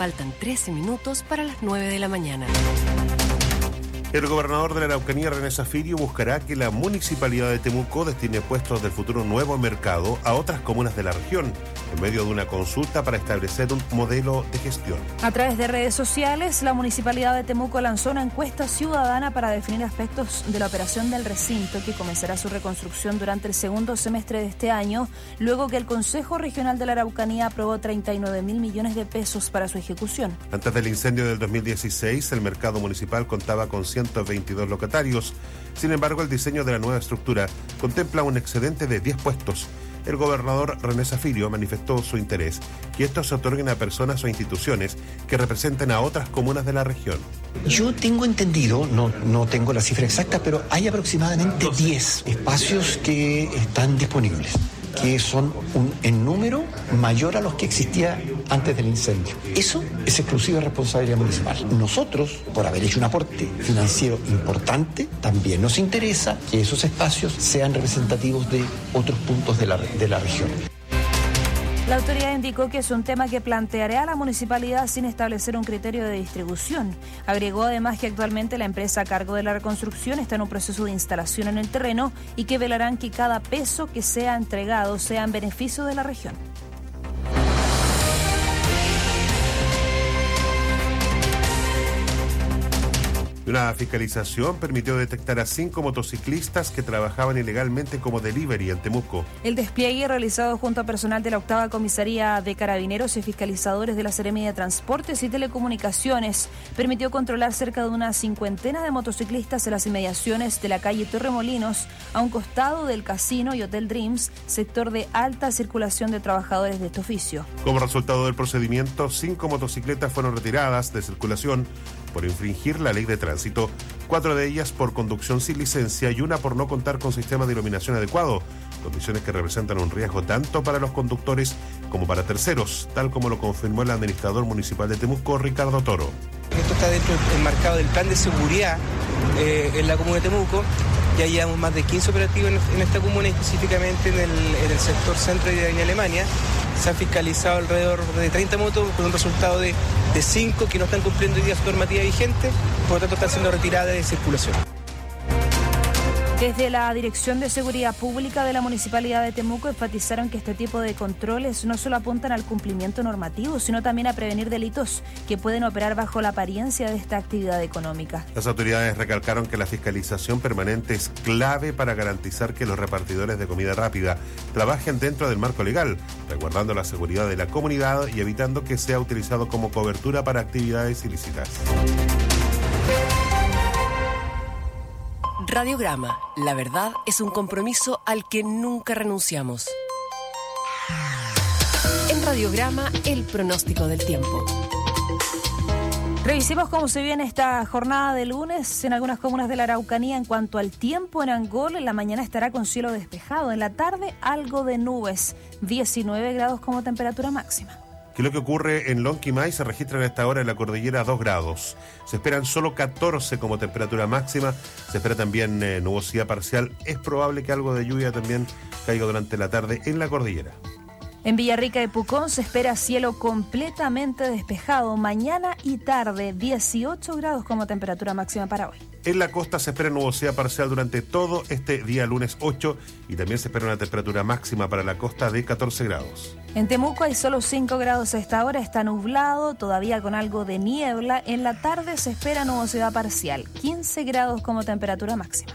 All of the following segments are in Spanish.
Faltan 13 minutos para las 9 de la mañana. El gobernador de la Araucanía, René Zafirio, buscará que la municipalidad de Temuco destine puestos del futuro nuevo mercado a otras comunas de la región, en medio de una consulta para establecer un modelo de gestión. A través de redes sociales, la municipalidad de Temuco lanzó una encuesta ciudadana para definir aspectos de la operación del recinto, que comenzará su reconstrucción durante el segundo semestre de este año, luego que el Consejo Regional de la Araucanía aprobó 39.000 millones de pesos para su ejecución. Antes del incendio del 2016, el mercado municipal contaba con 122 locatarios. Sin embargo, el diseño de la nueva estructura contempla un excedente de 10 puestos. El gobernador René Zafirio manifestó su interés que estos se otorguen a personas o instituciones que representen a otras comunas de la región. Yo tengo entendido, no tengo la cifra exacta, pero hay aproximadamente 10 espacios que están disponibles, que son en número mayor a los que existía antes del incendio. Eso es exclusiva responsabilidad municipal. Nosotros, por haber hecho un aporte financiero importante, también nos interesa que esos espacios sean representativos de otros puntos de la región. La autoridad indicó que es un tema que planteará a la municipalidad sin establecer un criterio de distribución. Agregó además que actualmente la empresa a cargo de la reconstrucción está en un proceso de instalación en el terreno y que velarán que cada peso que sea entregado sea en beneficio de la región. Una fiscalización permitió detectar a 5 motociclistas que trabajaban ilegalmente como delivery en Temuco. El despliegue realizado junto a personal de la 8ª Comisaría de Carabineros y fiscalizadores de la Seremia de Transportes y Telecomunicaciones permitió controlar cerca de una 50 de motociclistas en las inmediaciones de la calle Torremolinos, a un costado del Casino y Hotel Dreams, sector de alta circulación de trabajadores de este oficio. Como resultado del procedimiento, 5 motocicletas fueron retiradas de circulación por infringir la ley de tránsito, 4 de ellas por conducción sin licencia y una por no contar con sistema de iluminación adecuado, condiciones que representan un riesgo tanto para los conductores como para terceros, tal como lo confirmó el administrador municipal de Temuco, Ricardo Toro. Esto está dentro del enmarcado del plan de seguridad en la comuna de Temuco. Ya llevamos más de 15 operativos en esta comuna, específicamente en el sector centro y de Avenida Alemania. Se han fiscalizado alrededor de 30 motos con un resultado de 5 que no están cumpliendo hoy día su normativa vigente, por lo tanto están siendo retiradas de circulación. Desde la Dirección de Seguridad Pública de la Municipalidad de Temuco enfatizaron que este tipo de controles no solo apuntan al cumplimiento normativo, sino también a prevenir delitos que pueden operar bajo la apariencia de esta actividad económica. Las autoridades recalcaron que la fiscalización permanente es clave para garantizar que los repartidores de comida rápida trabajen dentro del marco legal, resguardando la seguridad de la comunidad y evitando que sea utilizado como cobertura para actividades ilícitas. Radiograma. La verdad es un compromiso al que nunca renunciamos. En Radiograma, el pronóstico del tiempo. Revisemos cómo se viene esta jornada de lunes en algunas comunas de la Araucanía. En cuanto al tiempo, en Angol, en la mañana estará con cielo despejado. En la tarde, algo de nubes. 19 grados como temperatura máxima. ¿Qué es lo que ocurre en Lonquimay? Se registran a esta hora en la cordillera 2 grados. Se esperan solo 14 como temperatura máxima. Se espera también nubosidad parcial. Es probable que algo de lluvia también caiga durante la tarde en la cordillera. En Villarrica de Pucón se espera cielo completamente despejado mañana y tarde, 18 grados como temperatura máxima para hoy. En la costa se espera nubosidad parcial durante todo este día lunes 8 y también se espera una temperatura máxima para la costa de 14 grados. En Temuco hay solo 5 grados a esta hora, está nublado, todavía con algo de niebla. En la tarde se espera nubosidad parcial, 15 grados como temperatura máxima.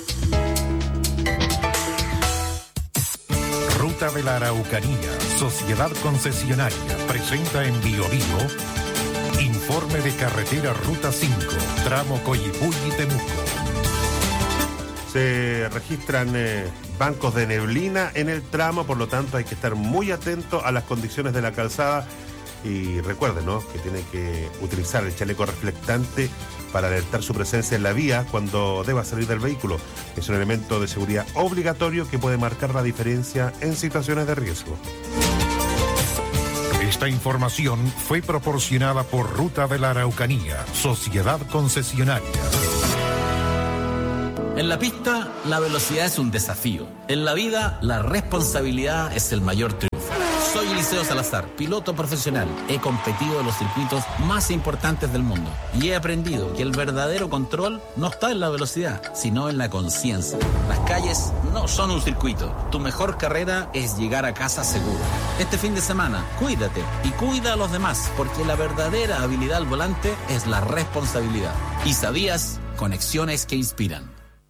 Ruta de la Araucanía, Sociedad Concesionaria, presenta en Bio informe de carretera Ruta 5, tramo Coyipulli-Temuco. Se registran bancos de neblina en el tramo, por lo tanto hay que estar muy atento a las condiciones de la calzada y recuerden, ¿no?, que tiene que utilizar el chaleco reflectante para alertar su presencia en la vía cuando deba salir del vehículo. Es un elemento de seguridad obligatorio que puede marcar la diferencia en situaciones de riesgo. Esta información fue proporcionada por Ruta de la Araucanía, Sociedad Concesionaria. En la pista, la velocidad es un desafío. En la vida, la responsabilidad es el mayor triunfo. Soy el Eliseo Salazar, piloto profesional. He competido en los circuitos más importantes del mundo y he aprendido que el verdadero control no está en la velocidad, sino en la conciencia. Las calles no son un circuito. Tu mejor carrera es llegar a casa seguro. Este fin de semana, cuídate y cuida a los demás, porque la verdadera habilidad al volante es la responsabilidad. ¿Y sabías? Conexiones que inspiran.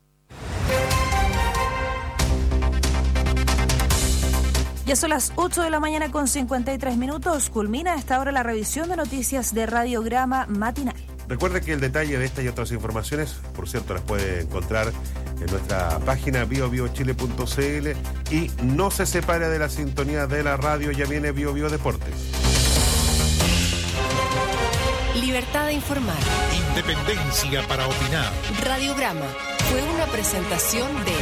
Ya son las 8 de la mañana con 53 minutos. Culmina a esta hora la revisión de noticias de Radiograma Matinal. Recuerde que el detalle de esta y otras informaciones, por cierto, las puede encontrar en nuestra página biobiochile.cl y no se separe de la sintonía de la radio. Ya viene Bio Bio Deportes. Libertad de informar. Independencia para opinar. Radiograma fue una presentación de...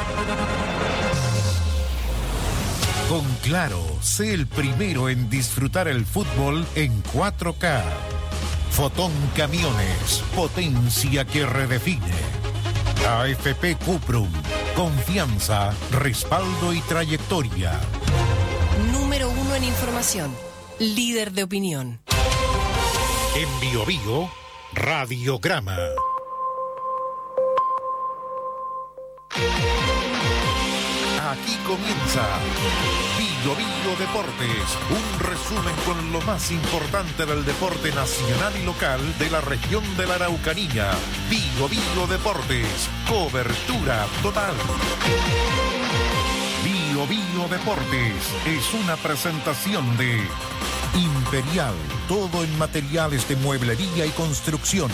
Con Claro, sé el primero en disfrutar el fútbol en 4K. Fotón Camiones, potencia que redefine. AFP Cuprum, confianza, respaldo y trayectoria. Número 1 en información, líder de opinión. En Bio Bio, Radiograma. Aquí comienza Bio Bio Deportes, un resumen con lo más importante del deporte nacional y local de la región de la Araucanía. Bio Bio Deportes, cobertura total. Bio Bio Deportes es una presentación de Imperial, todo en materiales de mueblería y construcción.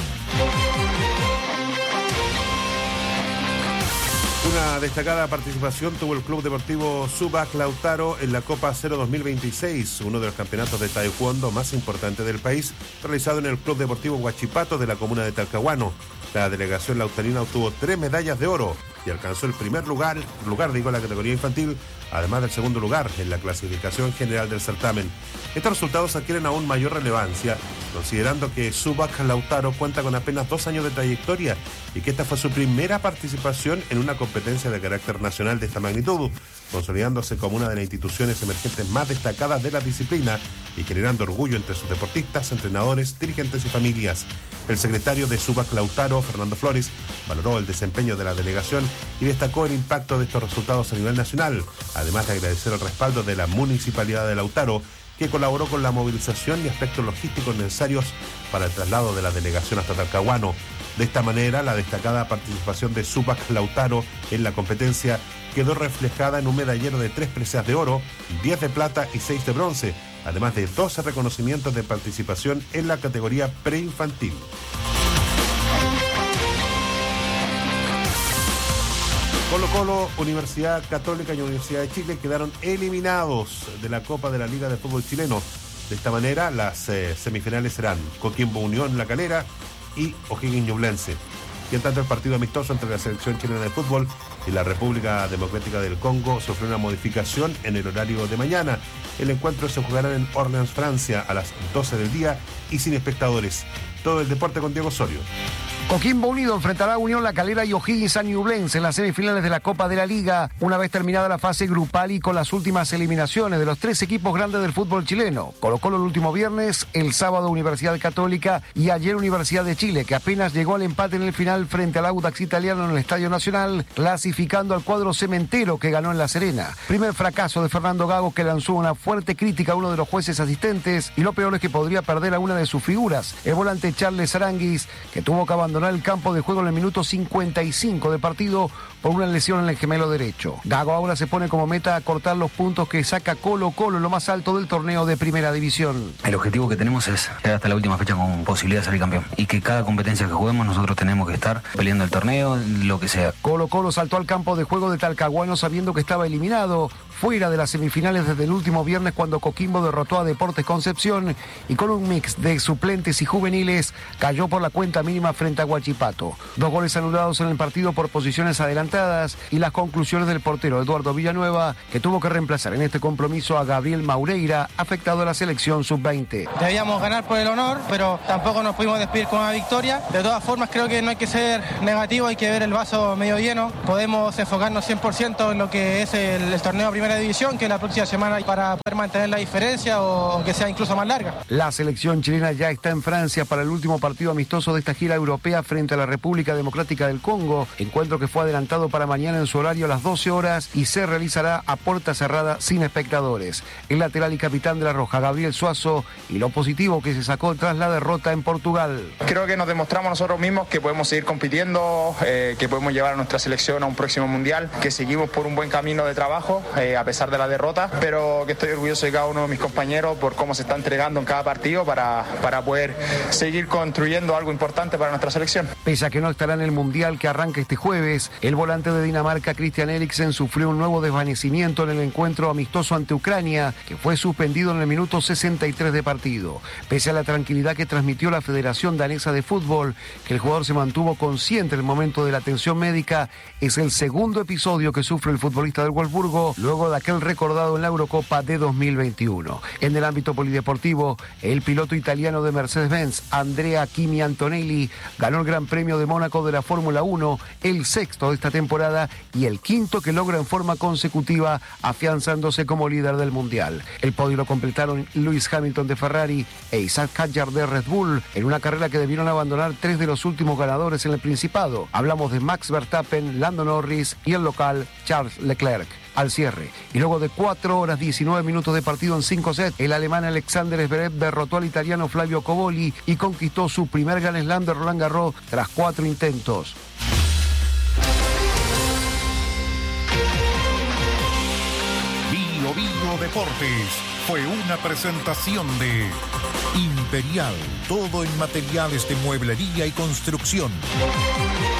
Una destacada participación tuvo el Club Deportivo Subac Lautaro en la Copa Cero 2026, uno de los campeonatos de taekwondo más importantes del país, realizado en el Club Deportivo Huachipato de la comuna de Talcahuano. La delegación lautarina obtuvo 3 medallas de oro y alcanzó el primer lugar en la categoría infantil, además del segundo lugar en la clasificación general del certamen. Estos resultados adquieren aún mayor relevancia, considerando que Subac Lautaro cuenta con apenas 2 años de trayectoria y que esta fue su primera participación en una competencia de carácter nacional de esta magnitud, consolidándose como una de las instituciones emergentes más destacadas de la disciplina y generando orgullo entre sus deportistas, entrenadores, dirigentes y familias. El secretario de Subac Lautaro, Fernando Flores, valoró el desempeño de la delegación y destacó el impacto de estos resultados a nivel nacional, además de agradecer el respaldo de la Municipalidad de Lautaro, que colaboró con la movilización y aspectos logísticos necesarios para el traslado de la delegación hasta Talcahuano. De esta manera, la destacada participación de Subac Lautaro en la competencia quedó reflejada en un medallero de 3 preseas de oro, 10 de plata y 6 de bronce, además de 12 reconocimientos de participación en la categoría preinfantil. Colo-Colo, Universidad Católica y Universidad de Chile quedaron eliminados de la Copa de la Liga de Fútbol Chileno. De esta manera, las semifinales serán Coquimbo Unión La Calera y O'Higgins Ñublense. Y en tanto, el partido amistoso entre la selección chilena de fútbol y la República Democrática del Congo sufrió una modificación en el horario de mañana. El encuentro se jugará en Orleans, Francia, a las 12 del día y sin espectadores. Todo el deporte con Diego Osorio. Coquimbo Unido enfrentará a Unión La Calera y O'Higgins a Ñublense en las semifinales de la Copa de la Liga, una vez terminada la fase grupal y con las últimas eliminaciones de los 3 equipos grandes del fútbol chileno. Colo-Colo el último viernes, el sábado Universidad Católica y ayer Universidad de Chile, que apenas llegó al empate en el final frente al Audax Italiano en el Estadio Nacional, clasificando al cuadro cementero que ganó en La Serena. Primer fracaso de Fernando Gago, que lanzó una fuerte crítica a uno de los jueces asistentes, y lo peor es que podría perder a una de sus figuras, el volante Charles Aranguis, que tuvo que abandonar el campo de juego en el minuto 55 de partido por una lesión en el gemelo derecho. Gago ahora se pone como meta a cortar los puntos que saca Colo-Colo en lo más alto del torneo de Primera División. El objetivo que tenemos es llegar hasta la última fecha con posibilidad de salir campeón y que cada competencia que juguemos nosotros tenemos que estar peleando el torneo, lo que sea. Colo-Colo saltó al campo de juego de Talcahuano sabiendo que estaba eliminado, fuera de las semifinales desde el último viernes cuando Coquimbo derrotó a Deportes Concepción y con un mix de suplentes y juveniles cayó por la cuenta mínima frente a Huachipato. 2 goles anulados en el partido por posiciones adelantadas y las conclusiones del portero Eduardo Villanueva, que tuvo que reemplazar en este compromiso a Gabriel Maureira, afectado a la selección sub-20. Debíamos ganar por el honor, pero tampoco nos pudimos despedir con una victoria. De todas formas, creo que no hay que ser negativo, hay que ver el vaso medio lleno. Podemos enfocarnos 100% en lo que es el torneo Primera primera división, que la próxima semana para poder mantener la diferencia o que sea incluso más larga. La selección chilena ya está en Francia para el último partido amistoso de esta gira europea frente a la República Democrática del Congo, encuentro que fue adelantado para mañana en su horario a las 12 horas y se realizará a puerta cerrada sin espectadores. El lateral y capitán de la Roja, Gabriel Suazo, y lo positivo que se sacó tras la derrota en Portugal. Creo que nos demostramos nosotros mismos que podemos seguir compitiendo, que podemos llevar a nuestra selección a un próximo mundial, que seguimos por un buen camino de trabajo a pesar de la derrota, pero que estoy orgulloso de cada uno de mis compañeros por cómo se está entregando en cada partido para poder seguir construyendo algo importante para nuestra selección. Pese a que no estará en el mundial que arranca este jueves, el volante de Dinamarca, Christian Eriksen, sufrió un nuevo desvanecimiento en el encuentro amistoso ante Ucrania, que fue suspendido en el minuto 63 de partido. Pese a la tranquilidad que transmitió la Federación Danesa de Fútbol, que el jugador se mantuvo consciente en el momento de la atención médica, es el segundo episodio que sufre el futbolista del Wolfsburgo luego de aquel recordado en la Eurocopa de 2021. En el ámbito polideportivo, el piloto italiano de Mercedes-Benz, Andrea Kimi Antonelli, ganó el Gran Premio de Mónaco de la Fórmula 1, el sexto de esta temporada y el quinto que logra en forma consecutiva, afianzándose como líder del Mundial. El podio lo completaron Lewis Hamilton de Ferrari e Isaac Hadjar de Red Bull, en una carrera que debieron abandonar 3 de los últimos ganadores en el Principado. Hablamos de Max Verstappen, Lando Norris y el local Charles Leclerc. Al cierre, y luego de 4 horas 19 minutos de partido en 5 sets, el alemán Alexander Zverev derrotó al italiano Flavio Cobolli y conquistó su primer Grand Slam de Roland Garros tras 4 intentos. Bio Bio Deportes fue una presentación de Imperial, todo en materiales de mueblería y construcción.